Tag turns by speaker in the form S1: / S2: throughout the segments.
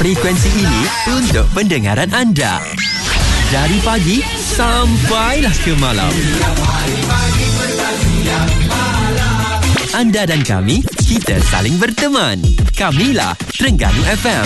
S1: frekuensi ini untuk pendengaran anda. Dari pagi sampailah ke malam. Anda dan kami, kita saling berteman. Kamilah Terengganu FM.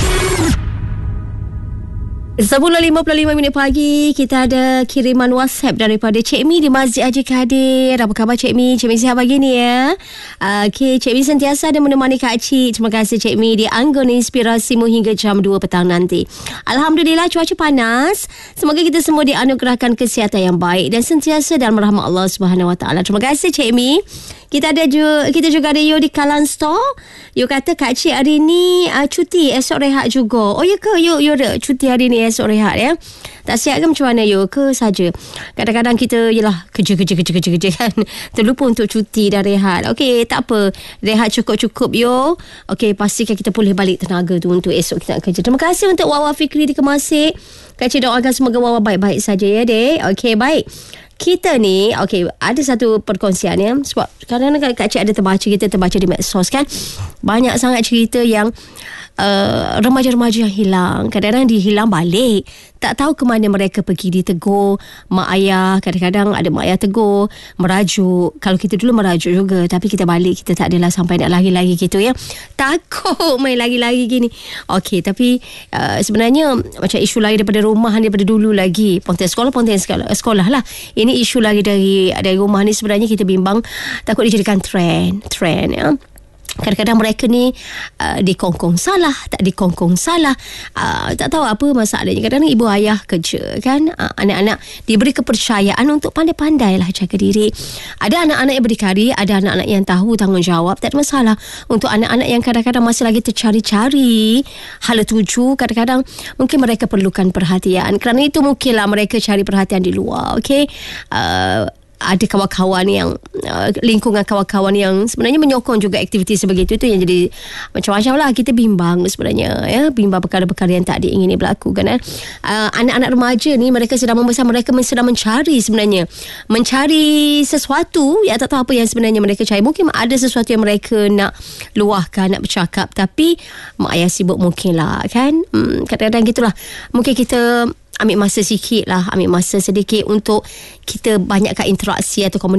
S2: 10.55 pagi, kita ada kiriman WhatsApp daripada Cik Mi di Masjid Haji Kadir. Apa khabar Cik Mi? Cik Mi sihat pagi ni ya? Okey, Cik Mi sentiasa ada menemani Kak Cik. Terima kasih Cik Mi di Anggun Inspirasimu hingga jam 2 petang nanti. Alhamdulillah cuaca panas. Semoga kita semua dianugerahkan kesihatan yang baik dan sentiasa dalam rahmat Allah Subhanahu Wa Taala. Terima kasih Cik Mi. Kita juga ada Yo di Kalan Store. Yo kata Kak Cik hari ni cuti, esok rehat juga. Oh ya ke? Yo cuti hari ni, esok rehat ya. Tak sihat ke macam mana Yo ke saja? Kadang-kadang kita yelah kerja kan. Terlupa untuk cuti dan rehat. Okey, tak apa. Rehat cukup-cukup Yo. Okey, pastikan kita pulih balik tenaga tu untuk esok kita nak kerja. Terima kasih untuk Wawa Fikri di Kemasik. Kak Cik doakan semoga Wawa baik-baik saja ya dek. Okey, baik. Kita ni, ada satu perkongsian ya. Sebab kadang-kadang Kak Cik ada terbaca di medsos kan. Banyak sangat cerita yang remaja-remaja yang hilang. Kadang-kadang dihilang balik. Tak tahu ke mana mereka pergi. Ditegur mak ayah. Kadang-kadang ada mak ayah tegur, merajuk. Kalau kita dulu merajuk juga, tapi kita balik, kita tak adalah sampai nak lari-lari gitu ya. Takut main lari-lari gini. Okey, tapi sebenarnya macam isu lari daripada rumah, daripada dulu lagi. Pontian sekolah lah. Ini isu lari dari rumah ni sebenarnya kita bimbang takut dijadikan trend ya. Kadang-kadang mereka ni dikongkong salah, tak dikongkong salah, tak tahu apa masalahnya. Kadang-kadang ibu ayah kerja kan, anak-anak diberi kepercayaan untuk pandai-pandai lah jaga diri. Ada anak-anak yang berdikari, ada anak-anak yang tahu tanggungjawab. Tak ada masalah. Untuk anak-anak yang kadang-kadang masih lagi tercari-cari hala tuju, kadang-kadang mungkin mereka perlukan perhatian. Kerana itu mungkinlah mereka cari perhatian di luar. Okey, ada kawan-kawan yang lingkungan kawan-kawan yang sebenarnya menyokong juga aktiviti sebegitu. Itu yang jadi macam-macam lah. Kita bimbang sebenarnya ya, bimbang perkara-perkara yang tak diingini berlaku kan. Anak-anak remaja ni mereka sedang membesar, mereka sedang mencari sesuatu yang tak tahu apa yang sebenarnya mereka cari. Mungkin ada sesuatu yang mereka nak luahkan, nak bercakap, tapi mak ayah sibuk mungkin lah kan. Kadang-kadang gitulah. Mungkin kita ambil masa sedikit untuk kita banyakkan interaksi atau komunikasi